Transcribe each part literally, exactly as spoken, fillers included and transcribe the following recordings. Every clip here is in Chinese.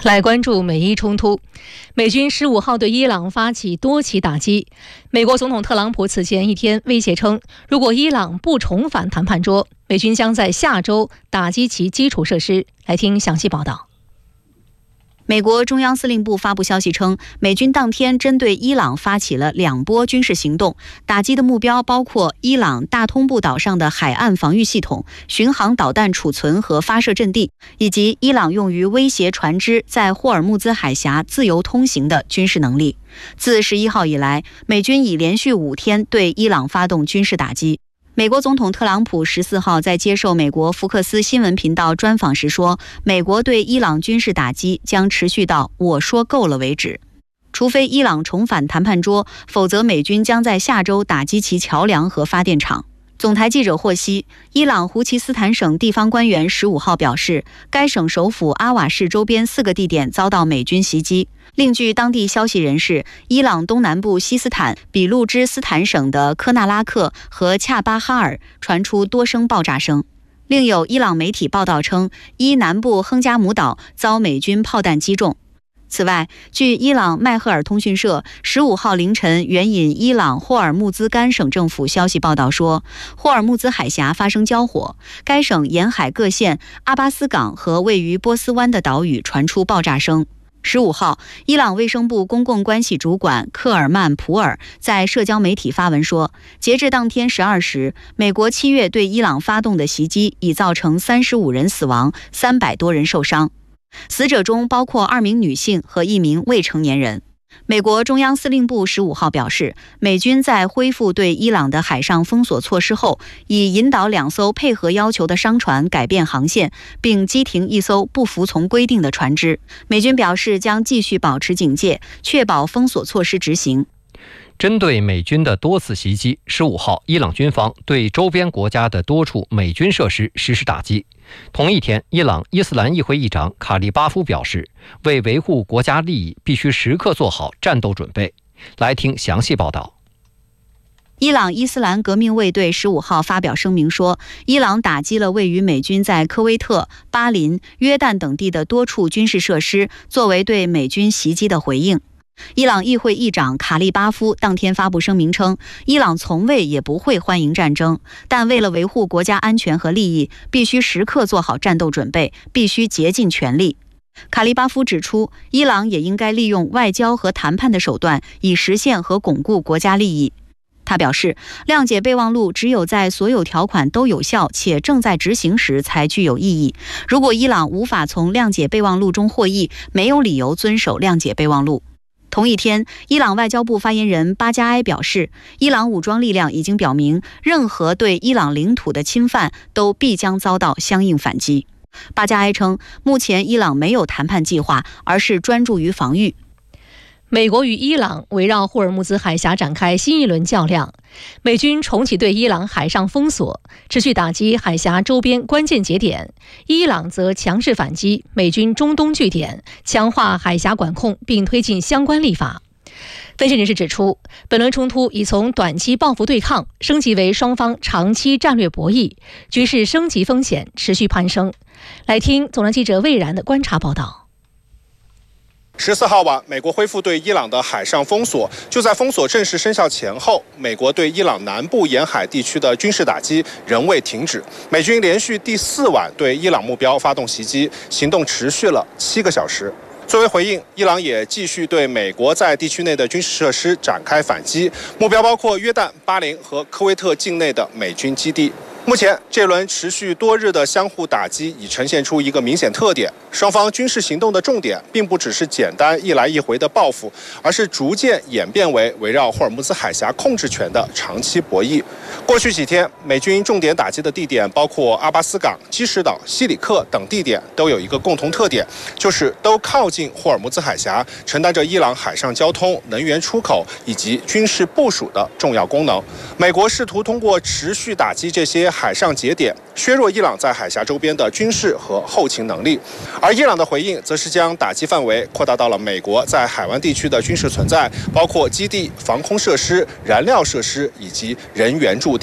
来关注美伊冲突，美军十五号对伊朗发起多起打击。美国总统特朗普此前一天威胁称，如果伊朗不重返谈判桌，美军将在下周打击其基础设施。来听详细报道。 美国中央司令部发布消息称，美军当天针对伊朗发起了两波军事行动，打击的目标包括伊朗大通布岛上的海岸防御系统、巡航导弹储存和发射阵地，以及伊朗用于威胁船只在霍尔木兹海峡自由通行的军事能力。自十一号以来，美军已连续五天对伊朗发动军事打击。美国总统特朗普十四号在接受美国福克斯新闻频道专访时说，美国对伊朗军事打击将持续到我说够了为止。除非伊朗重返谈判桌，否则美军将在下周打击其桥梁和发电厂。总台记者获悉，伊朗胡奇斯坦省地方官员十五号表示，该省首府阿瓦市周边四个地点遭到美军袭击。另据当地消息人士，伊朗东南部西斯坦比路支斯坦省的科纳拉克和恰巴哈尔传出多声爆炸声。另有伊朗媒体报道称，伊南部亨加姆岛遭美军炮弹击中。此外，据伊朗迈赫尔通讯社十五号凌晨援引伊朗霍尔木兹干省政府消息报道说，霍尔木兹海峡发生交火，该省沿海各县、阿巴斯港和位于波斯湾的岛屿传出爆炸声。十五号，伊朗卫生部公共关系主管克尔曼普尔在社交媒体发文说，截至当天十二时，美国七月对伊朗发动的袭击已造成三十五人死亡，三百多人受伤。死者中包括二名女性和一名未成年人。美国中央司令部十五号表示，美军在恢复对伊朗的海上封锁措施后，已引导两艘配合要求的商船改变航线，并击停一艘不服从规定的船只。美军表示将继续保持警戒，确保封锁措施执行。 针对美军的多次袭击，十五号，伊朗军方对周边国家的多处美军设施实施打击。同一天，伊朗伊斯兰议会议长卡利巴夫表示，为维护国家利益，必须时刻做好战斗准备。来听详细报道。 伊朗伊斯兰革命卫队十五号发表声明说，伊朗打击了位于美军在科威特、巴林、约旦等地的多处军事设施，作为对美军袭击的回应。伊朗议会议长卡利巴夫当天发布声明称，伊朗从未也不会欢迎战争，但为了维护国家安全和利益，必须时刻做好战斗准备，必须竭尽全力。卡利巴夫指出，伊朗也应该利用外交和谈判的手段，以实现和巩固国家利益。他表示，谅解备忘录只有在所有条款都有效且正在执行时才具有意义。如果伊朗无法从谅解备忘录中获益，没有理由遵守谅解备忘录。同一天，伊朗外交部发言人巴加埃表示，伊朗武装力量已经表明，任何对伊朗领土的侵犯都必将遭到相应反击。巴加埃称，目前伊朗没有谈判计划，而是专注于防御。 美国与伊朗围绕霍尔木兹海峡展开新一轮较量，美军重启对伊朗海上封锁，持续打击海峡周边关键节点；伊朗则强势反击美军中东据点，强化海峡管控，并推进相关立法。分析人士指出，本轮冲突已从短期报复对抗升级为双方长期战略博弈，局势升级风险持续攀升。来听总台记者魏然的观察报道。 十四号晚，美国恢复对伊朗的海上封锁。就在封锁正式生效前后，美国对伊朗南部沿海地区的军事打击仍未停止。美军连续第四晚对伊朗目标发动袭击，行动持续了七个小时。作为回应，伊朗也继续对美国在地区内的军事设施展开反击，目标包括约旦、巴林和科威特境内的美军基地。目前，这轮持续多日的相互打击已呈现出一个明显特点：双方军事行动的重点并不只是简单一来一回的报复，而是逐渐演变为围绕霍尔木兹海峡控制权的长期博弈。过去几天，美军重点打击的地点包括阿巴斯港、基什岛、西里克等地点，都有一个共同特点，就是都靠近霍尔木兹海峡，承担着伊朗海上交通、能源出口以及军事部署的重要功能。美国试图通过持续打击这些海上节点，削弱伊朗在海峡周边的军事和后勤能力，而伊朗的回应则是将打击范围扩大到了美国在海湾地区的军事存在，包括基地、防空设施、燃料设施以及人员驻地。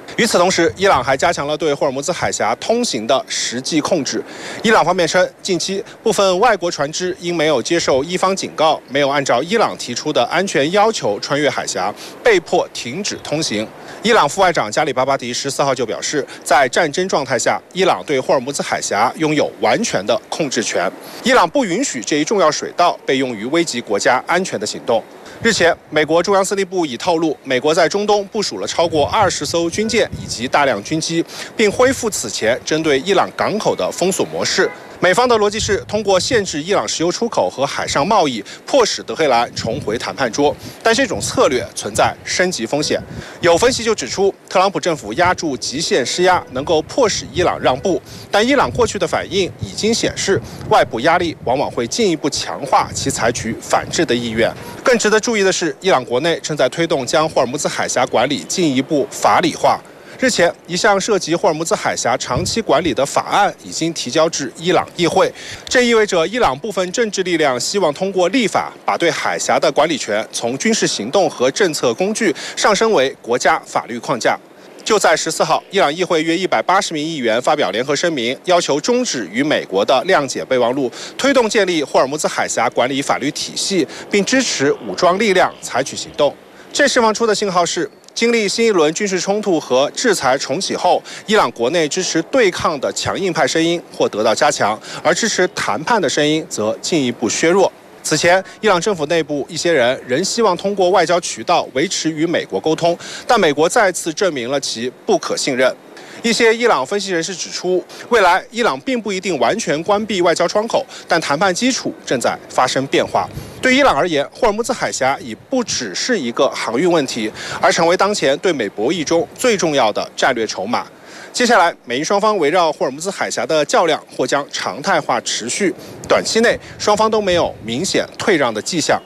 与此同时，伊朗还加强了对霍尔木兹海峡通行的实际控制。伊朗方面称，近期部分外国船只因没有接受伊方警告，没有按照伊朗提出的安全要求穿越海峡，被迫停止通行。伊朗副外长加里巴巴迪十四号就表示，在战争状态下，伊朗对霍尔木兹海峡拥有完全的控制权，伊朗不允许这一重要水道被用于危及国家安全的行动。日前，美国中央司令部已透露，美国在中东部署了超过二十艘军舰以及大量军机，并恢复此前针对伊朗港口的封锁模式。美方的逻辑是通过限制伊朗石油出口和海上贸易，迫使德黑兰重回谈判桌，但这种策略存在升级风险。有分析就指出，特朗普政府压住极限施压，能够迫使伊朗让步，但伊朗过去的反应已经显示，外部压力往往会进一步强化其采取反制的意愿。更值得注意的是，伊朗国内正在推动将霍尔木兹海峡管理进一步法理化。日前，一项涉及霍尔木兹海峡长期管理的法案已经提交至伊朗议会，这意味着伊朗部分政治力量希望通过立法，把对海峡的管理权从军事行动和政策工具上升为国家法律框架。就在十四号，伊朗议会约一百八十名议员发表联合声明，要求终止与美国的谅解备忘录，推动建立霍尔木兹海峡管理法律体系，并支持武装力量采取行动。这释放出的信号是，经历新一轮军事冲突和制裁重启后，伊朗国内支持对抗的强硬派声音或得到加强，而支持谈判的声音则进一步削弱。此前，伊朗政府内部一些人仍希望通过外交渠道维持与美国沟通，但美国再次证明了其不可信任。一些伊朗分析人士指出，未来伊朗并不一定完全关闭外交窗口，但谈判基础正在发生变化。对伊朗而言，霍尔木兹海峡已不只是一个航运问题，而成为当前对美博弈中最重要的战略筹码。接下来，美英双方围绕霍尔木兹海峡的较量或将常态化持续，短期内双方都没有明显退让的迹象。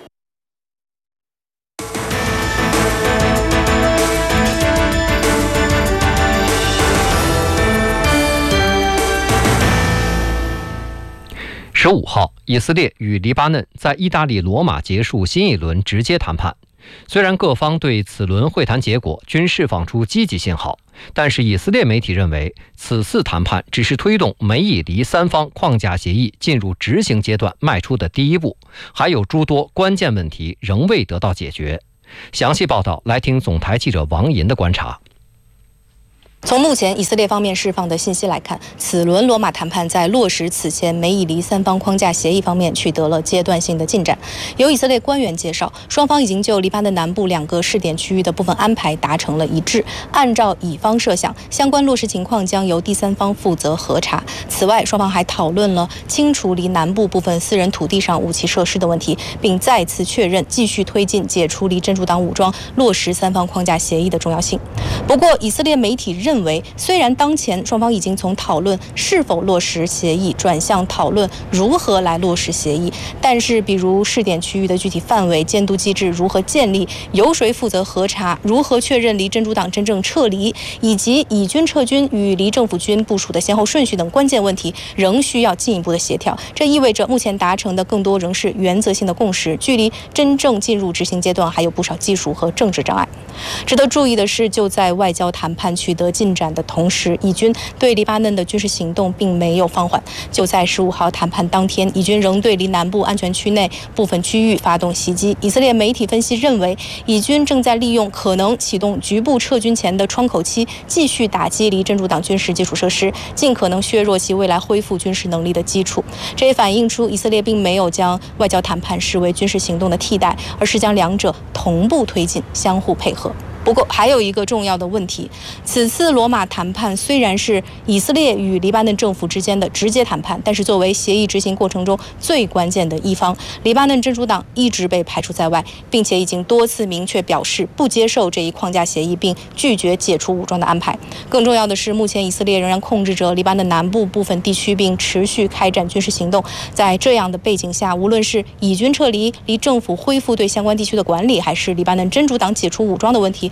十五号，以色列与黎巴嫩在意大利罗马结束新一轮直接谈判。虽然各方对此轮会谈结果均释放出积极信号，但是以色列媒体认为，此次谈判只是推动美以黎三方框架协议进入执行阶段迈出的第一步，还有诸多关键问题仍未得到解决。详细报道，来听总台记者王银的观察。 从目前以色列方面释放的信息来看，此轮罗马谈判在落实此前美以黎三方框架协议方面取得了阶段性的进展。有以色列官员介绍，双方已经就黎巴嫩南部两个试点区域的部分安排达成了一致。按照以方设想，相关落实情况将由第三方负责核查。此外，双方还讨论了清除离南部部分私人土地上武器设施的问题，并再次确认继续推进解除离真主党武装、落实三方框架协议的重要性。不过，以色列媒体认为认为，虽然当前双方已经从讨论是否落实协议转向讨论如何来落实协议，但是比如试点区域的具体范围、监督机制如何建立、由谁负责核查、如何确认离真主党真正撤离，以及以军撤军与离政府军部署的先后顺序等关键问题，仍需要进一步的协调。这意味着目前达成的更多仍是原则性的共识，距离真正进入执行阶段还有不少技术和政治障碍。值得注意的是，就在外交谈判取得进展的同时，以军对黎巴嫩的军事行动并没有放缓。就在十五号谈判当天，以军仍对离南部安全区内部分区域发动袭击。以色列媒体分析认为，以军正在利用可能启动局部撤军前的窗口期，继续打击离真主党军事基础设施，尽可能削弱其未来恢复军事能力的基础。这也反映出以色列并没有将外交谈判视为军事行动的替代，而是将两者同步推进，相互配合。不过，还有一个重要的问题，此次罗马谈判虽然是以色列与黎巴嫩政府之间的直接谈判，但是作为协议执行过程中最关键的一方，黎巴嫩真主党一直被排除在外，并且已经多次明确表示不接受这一框架协议，并拒绝解除武装的安排。更重要的是，目前以色列仍然控制着黎巴嫩南部部分地区，并持续开展军事行动。在这样的背景下，无论是以军撤离、离政府恢复对相关地区的管理，还是黎巴嫩真主党解除武装的问题，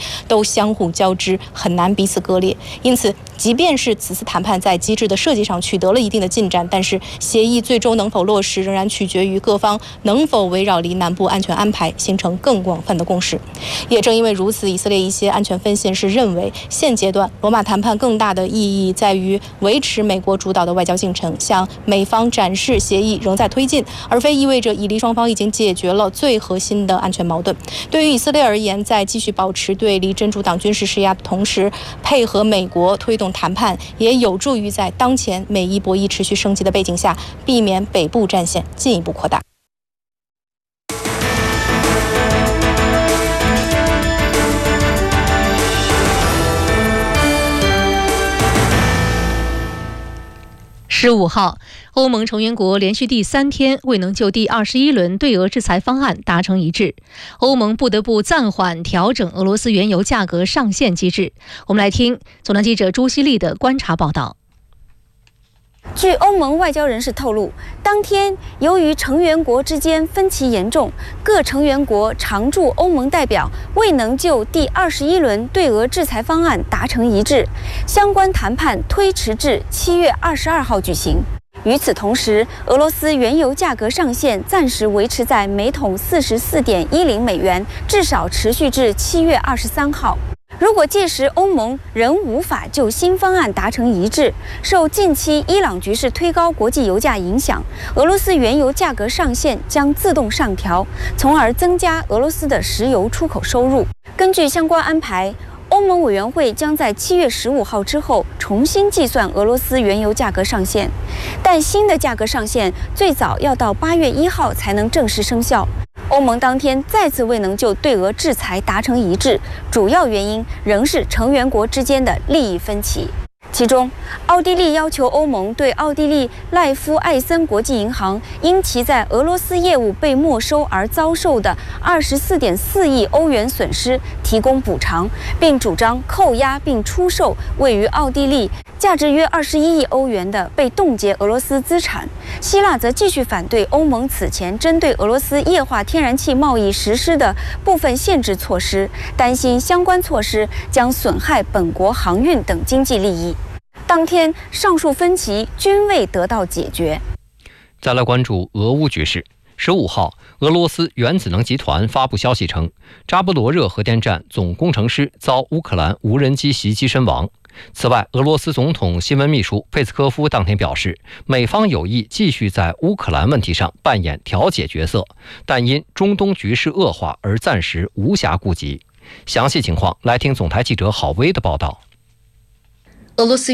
都相互交织，很难彼此割裂。因此，即便是此次谈判在机制的设计上取得了一定的进展，但是协议最终能否落实，仍然取决于各方能否围绕离南部安全安排形成更广泛的共识。也正因为如此，以色列一些安全分析人士认为，现阶段罗马谈判更大的意义在于维持美国主导的外交进程，向美方展示协议仍在推进，而非意味着以黎双方已经解决了最核心的安全矛盾。对于以色列而言，在继续保持对离真主党军事施压的同时，配合美国推动谈判，也有助于在当前美伊博弈持续升级的背景下，避免北部战线进一步扩大。 十五号，欧盟成员国连续第三天未能就第二十一轮对俄制裁方案达成一致，欧盟不得不暂缓调整俄罗斯原油价格上限机制。我们来听总台记者朱希丽的观察报道。 据欧盟外交人士透露，当天由于成员国之间分歧严重，各成员国常驻欧盟代表未能就第二十一轮对俄制裁方案达成一致，相关谈判推迟至七月二十二号举行。与此同时，俄罗斯原油价格上限暂时维持在每桶四十四点一零美元，至少持续至七月二十三号。如果届时欧盟仍无法就新方案达成一致，受近期伊朗局势推高国际油价影响，俄罗斯原油价格上限将自动上调，从而增加俄罗斯的石油出口收入。根据相关安排，欧盟委员会将在七月十五号之后重新计算俄罗斯原油价格上限，但新的价格上限最早要到八月一号才能正式生效。欧盟当天再次未能就对俄制裁达成一致，主要原因仍是成员国之间的利益分歧。其中，奥地利要求欧盟对奥地利赖夫艾森国际银行因其在俄罗斯业务被没收而遭受的二十四点四亿欧元损失提供补偿，并主张扣押并出售位于奥地利价值约二十一亿欧元的被冻结俄罗斯资产。希腊则继续反对欧盟此前针对俄罗斯液化天然气贸易实施的部分限制措施，担心相关措施将损害本国航运等经济利益。当天，上述分歧均未得到解决。 再来关注俄乌局势。十五号，俄罗斯原子能集团发布消息称，扎波罗热核电站总工程师遭乌克兰无人机袭击身亡。此外，俄罗斯总统新闻秘书佩斯科夫当天表示，美方有意继续在乌克兰问题上扮演调解角色，但因中东局势恶化而暂时无暇顾及。详细情况来听总台记者郝薇的报道。 俄罗斯